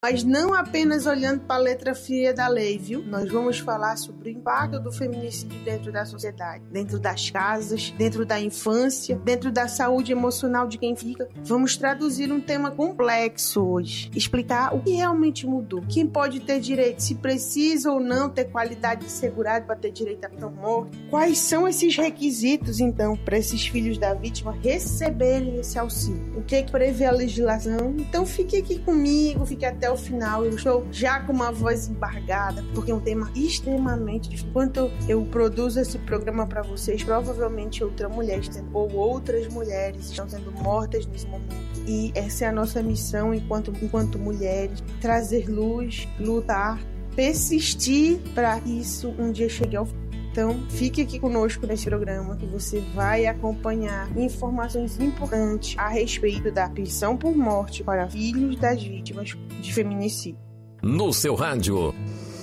Mas não apenas olhando para a letra fria da lei, viu? Nós vamos falar sobre o impacto do feminicídio dentro da sociedade, dentro das casas, dentro da infância, dentro da saúde emocional de quem fica. Vamos traduzir um tema complexo hoje, explicar o que realmente mudou, quem pode ter direito, se precisa ou não ter qualidade assegurada para ter direito à pena de morte, quais são esses requisitos, então, para esses filhos da vítima receberem esse auxílio, o que prevê a legislação. Então fique aqui comigo, fique até o final. Eu estou já com uma voz embargada, porque é um tema extremamente difícil. Enquanto eu produzo esse programa para vocês, provavelmente outra mulher ou outras mulheres estão sendo mortas nesse momento. E essa é a nossa missão enquanto mulheres, trazer luz, lutar, persistir para que isso um dia chegue ao fim. Então, fique aqui conosco nesse programa que você vai acompanhar informações importantes a respeito da pensão por morte para filhos das vítimas de feminicídio. No seu rádio,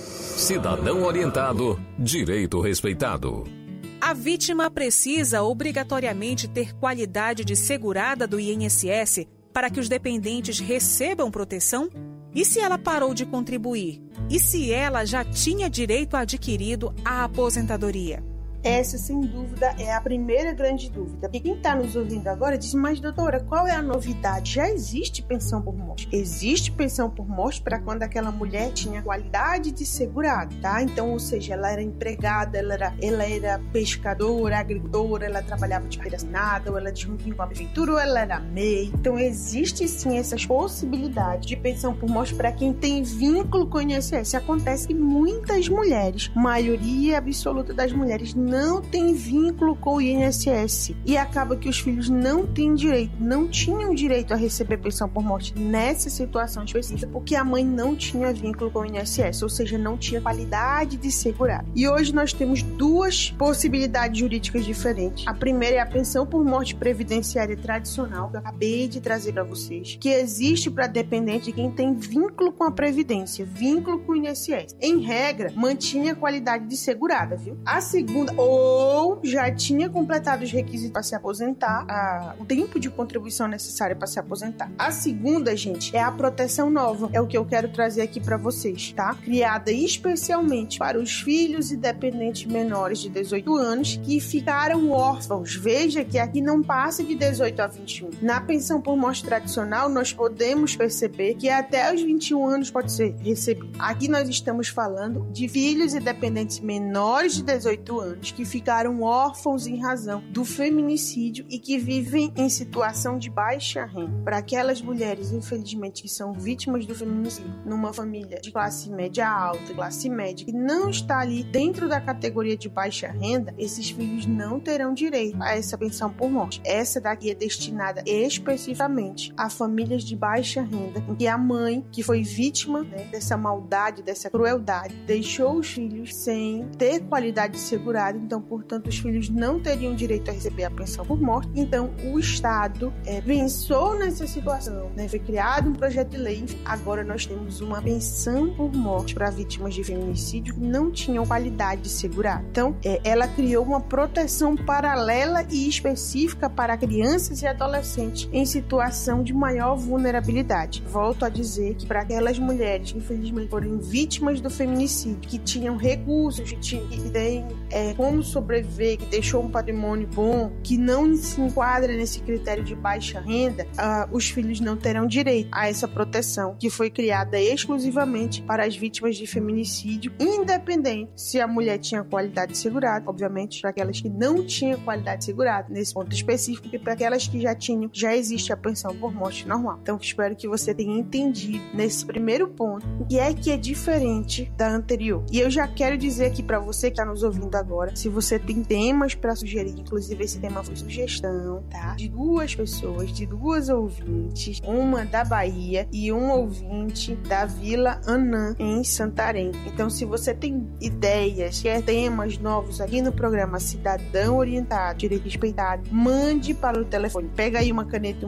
cidadão orientado, direito respeitado. A vítima precisa obrigatoriamente ter qualidade de segurada do INSS para que os dependentes recebam proteção? E se ela parou de contribuir? E se ela já tinha direito adquirido à aposentadoria? Essa, sem dúvida, é a primeira grande dúvida. E quem está nos ouvindo agora diz, mas doutora, qual é a novidade? Já existe pensão por morte. Existe pensão por morte para quando aquela mulher tinha qualidade de segurado, tá? Então, ou seja, ela era empregada, ela era pescadora, agricultora, ela trabalhava de carteira assinada, ou ela tinha um vínculo com a prefeitura, ou ela era MEI. Então, existe sim essas possibilidades de pensão por morte para quem tem vínculo com o INSS. Acontece que muitas mulheres, maioria absoluta das mulheres, não tem vínculo com o INSS e acaba que os filhos não tinham direito a receber pensão por morte nessa situação específica porque a mãe não tinha vínculo com o INSS, ou seja, não tinha qualidade de segurado. E hoje nós temos duas possibilidades jurídicas diferentes. A primeira é a pensão por morte previdenciária tradicional, que eu acabei de trazer para vocês, que existe para dependente de quem tem vínculo com a Previdência, vínculo com o INSS. Em regra, mantinha a qualidade de segurada, viu? A segunda, ou já tinha completado os requisitos para se aposentar, o tempo de contribuição necessário para se aposentar. A segunda, gente, é a proteção nova. É o que eu quero trazer aqui para vocês, tá? Criada especialmente para os filhos e dependentes menores de 18 anos que ficaram órfãos. Veja que aqui não passa de 18 a 21. Na pensão por morte tradicional, nós podemos perceber que até os 21 anos pode ser recebido. Aqui nós estamos falando de filhos e dependentes menores de 18 anos que ficaram órfãos em razão do feminicídio e que vivem em situação de baixa renda. Para aquelas mulheres, infelizmente, que são vítimas do feminicídio, numa família de classe média alta, classe média, que não está ali dentro da categoria de baixa renda, esses filhos não terão direito a essa pensão por morte. Essa daqui é destinada especificamente a famílias de baixa renda, em que a mãe, que foi vítima, né, dessa maldade, dessa crueldade, deixou os filhos sem ter qualidade segurada. Então, portanto, os filhos não teriam direito a receber a pensão por morte. Então, o Estado pensou nessa situação, né? Foi criado um projeto de lei. Agora nós temos uma pensão por morte para vítimas de feminicídio que não tinham qualidade de segurado. Então, ela criou uma proteção paralela e específica para crianças e adolescentes em situação de maior vulnerabilidade. Volto a dizer que para aquelas mulheres que infelizmente foram vítimas do feminicídio, que tinham recursos, que têm como sobreviver, que deixou um patrimônio bom, que não se enquadra nesse critério de baixa renda, os filhos não terão direito a essa proteção que foi criada exclusivamente para as vítimas de feminicídio, independente se a mulher tinha qualidade segurada, obviamente para aquelas que não tinham qualidade segurada, nesse ponto específico, e para aquelas que já tinham, já existe a pensão por morte normal. Então, espero que você tenha entendido nesse primeiro ponto o que é diferente da anterior. E eu já quero dizer aqui para você que está nos ouvindo agora, se você tem temas para sugerir, inclusive esse tema foi sugestão, tá? De duas pessoas, de duas ouvintes, uma da Bahia e um ouvinte da Vila Anã, em Santarém. Então, se você tem ideias, quer temas novos aqui no programa Cidadão Orientado, Direito Respeitado, mande para o telefone. Pega aí uma caneta